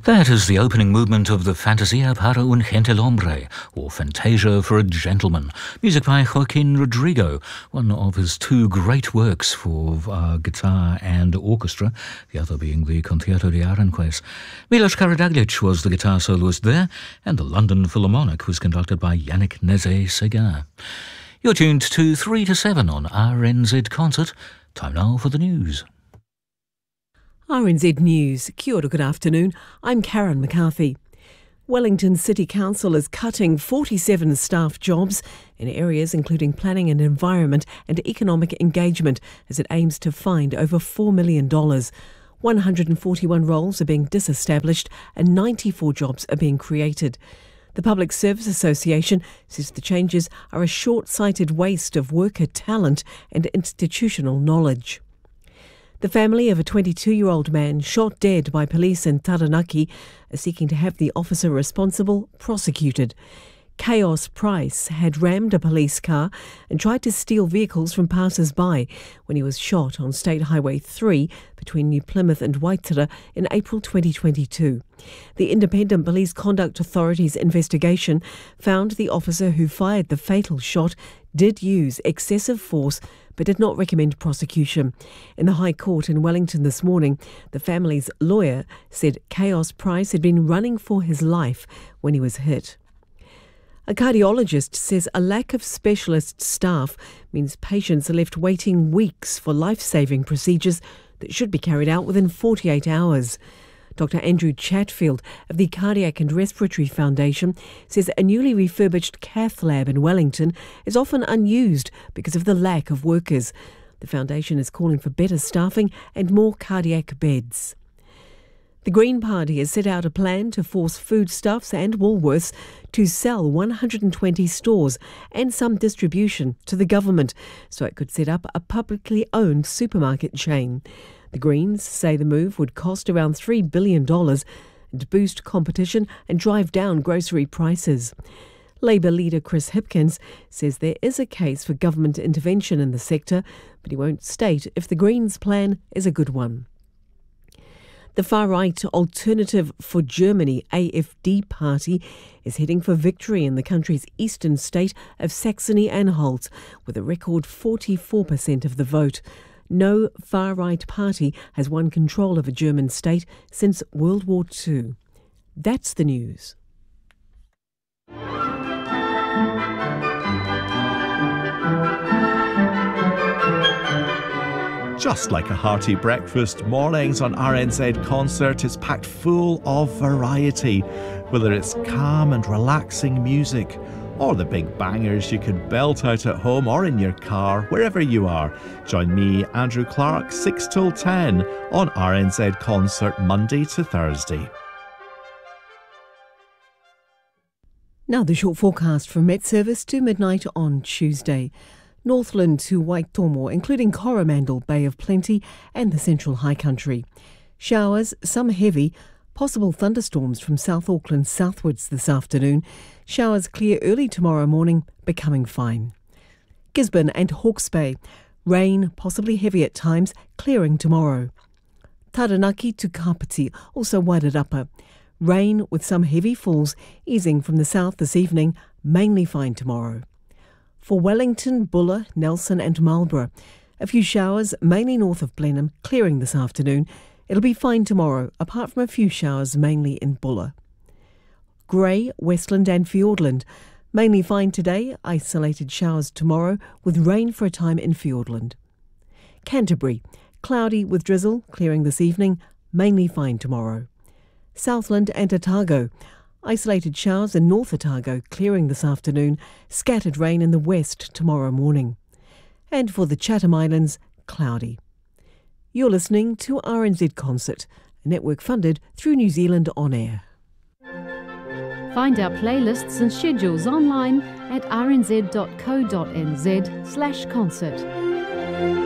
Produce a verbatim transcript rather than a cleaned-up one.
That is the opening movement of the Fantasia para un Gentilhombre, or Fantasia for a Gentleman, music by Joaquin Rodrigo, one of his two great works for uh, guitar and orchestra, the other being the Concierto de Aranjuez. Milos Karadzic was the guitar soloist there, and the London Philharmonic was conducted by Yannick Nézet-Séguin. You're tuned to three to seven on R N Z Concert. Time now for the news. R N Z News. Kia ora, good afternoon. I'm Karen McCarthy. Wellington City Council is cutting forty-seven staff jobs in areas including planning and environment and economic engagement as it aims to find over four million dollars. one hundred forty-one roles are being disestablished and ninety-four jobs are being created. The Public Service Association says the changes are a short-sighted waste of worker talent and institutional knowledge. The family of a twenty-two-year-old man shot dead by police in Taranaki are seeking to have the officer responsible prosecuted. Chaos Price had rammed a police car and tried to steal vehicles from passers-by when he was shot on State Highway three between New Plymouth and Waitara in April twenty twenty-two. The Independent Police Conduct Authority's investigation found the officer who fired the fatal shot did use excessive force but did not recommend prosecution. In the High Court in Wellington this morning, the family's lawyer said Chaos Price had been running for his life when he was hit. A cardiologist says a lack of specialist staff means patients are left waiting weeks for life-saving procedures that should be carried out within forty-eight hours. Doctor Andrew Chatfield of the Cardiac and Respiratory Foundation says a newly refurbished cath lab in Wellington is often unused because of the lack of workers. The foundation is calling for better staffing and more cardiac beds. The Green Party has set out a plan to force Foodstuffs and Woolworths to sell one hundred twenty stores and some distribution to the government so it could set up a publicly owned supermarket chain. The Greens say the move would cost around three billion dollars and boost competition and drive down grocery prices. Labour leader Chris Hipkins says there is a case for government intervention in the sector, but he won't state if the Greens' plan is a good one. The far-right Alternative for Germany A F D party is heading for victory in the country's eastern state of Saxony-Anhalt with a record forty-four percent of the vote. No far-right party has won control of a German state since World War Two. That's the news. Just like a hearty breakfast, mornings on R N Z Concert is packed full of variety. Whether it's calm and relaxing music, or the big bangers you can belt out at home or in your car, wherever you are. Join me, Andrew Clark, six till ten on R N Z Concert, Monday to Thursday. Now the short forecast from Met Service to midnight on Tuesday. Northland to Waitomo, including Coromandel, Bay of Plenty and the Central High Country. Showers, some heavy, possible thunderstorms from South Auckland southwards this afternoon. Showers clear early tomorrow morning, becoming fine. Gisborne and Hawke's Bay, rain, possibly heavy at times, clearing tomorrow. Taranaki to Kapiti, also Wairarapa. Rain with some heavy falls, easing from the south this evening, mainly fine tomorrow. For Wellington, Buller, Nelson and Marlborough, a few showers, mainly north of Blenheim, clearing this afternoon. It'll be fine tomorrow, apart from a few showers, mainly in Buller. Grey, Westland and Fiordland, mainly fine today, isolated showers tomorrow, with rain for a time in Fiordland. Canterbury, cloudy with drizzle, clearing this evening, mainly fine tomorrow. Southland and Otago, isolated showers in North Otago, clearing this afternoon, scattered rain in the west tomorrow morning. And for the Chatham Islands, cloudy. You're listening to R N Z Concert, a network funded through New Zealand On Air. Find our playlists and schedules online at r n z dot co dot n z slash concert.